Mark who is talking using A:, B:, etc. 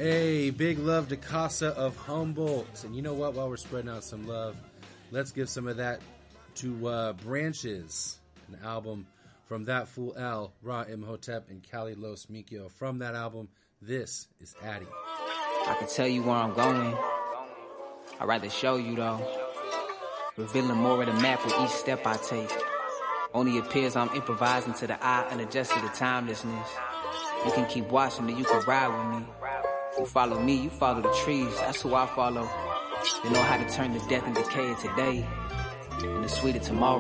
A: Hey, big love to Casa of Humboldt. And you know what? While we're spreading out some love, let's give some of that to Branches, an album from That Fool L, Ra Imhotep, and Cali Los Mikio. From that album, this is Addy.
B: I can tell you where I'm going. I'd rather show you though. Revealing more of the map with each step I take. Only appears I'm improvising to the eye, unadjusted to timelessness. You can keep watching me, you can ride with me. You follow me, you follow the trees, that's who I follow. They know how to turn the death and decay of today and the sweet of tomorrow.